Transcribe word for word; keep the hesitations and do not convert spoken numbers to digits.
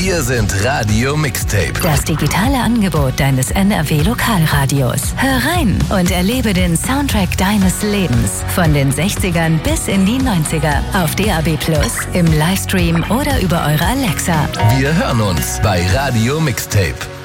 Wir sind Radio Mixtape. Das digitale Angebot deines N R W-Lokalradios. Hör rein und erlebe den Soundtrack deines Lebens. Von den sechzigern bis in die neunziger. Auf D A B Plus, im Livestream oder über eure Alexa. Wir hören uns bei Radio Mixtape.